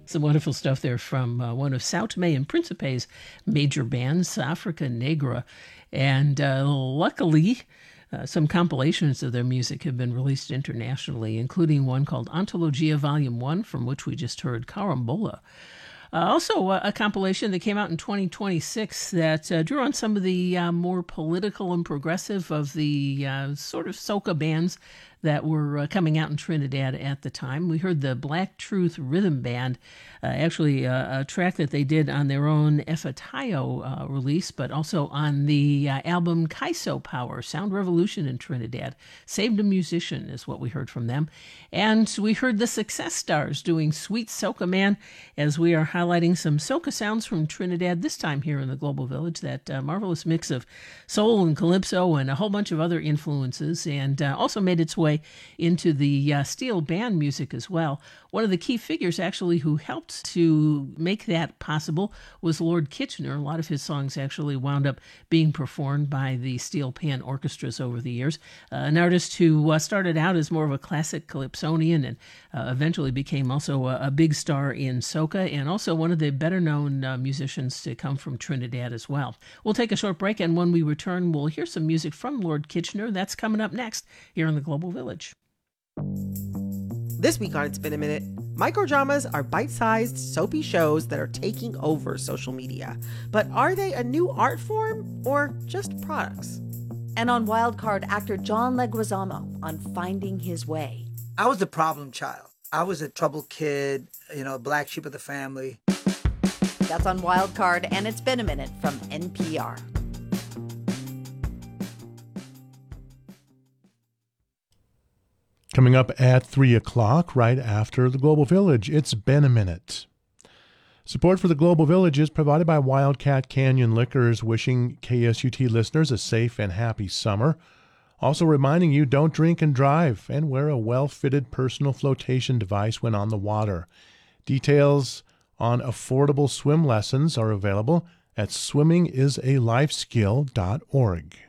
Some wonderful stuff there from one of Sao Tome and Principe's major bands, Africa Negra. And luckily, some compilations of their music have been released internationally, including one called Ontologia Volume 1, from which we just heard Carambola. Also, a compilation that came out in 2026 that drew on some of the more political and progressive of the sort of soca bands that were coming out in Trinidad at the time. We heard the Black Truth Rhythm Band, actually a track that they did on their own Efatayo release, but also on the album Kaiso Power, Sound Revolution in Trinidad. Saved a Musician is what we heard from them. And we heard the Success Stars doing Sweet Soca Man, as we are highlighting some soca sounds from Trinidad, this time here in the Global Village, that marvelous mix of soul and calypso and a whole bunch of other influences, and also made its way into the steel band music as well. One of the key figures, actually, who helped to make that possible was Lord Kitchener. A lot of his songs actually wound up being performed by the steel pan orchestras over the years. An artist who started out as more of a classic calypsonian and eventually became also a big star in soca, and also one of the better-known musicians to come from Trinidad as well. We'll take a short break, and when we return, we'll hear some music from Lord Kitchener. That's coming up next here in the Global Village. This week on It's Been a Minute, microdramas are bite-sized, soapy shows that are taking over social media. But are they a new art form or just products? And on Wildcard, actor John Leguizamo on Finding His Way. I was the problem child. I was a troubled kid, black sheep of the family. That's on Wildcard, and It's Been a Minute from NPR. Coming up at 3 o'clock, right after the Global Village, It's Been a Minute. Support for the Global Village is provided by Wildcat Canyon Liquors, wishing KSUT listeners a safe and happy summer. Also reminding you, don't drink and drive, and wear a well-fitted personal flotation device when on the water. Details on affordable swim lessons are available at swimmingisalifeskill.org.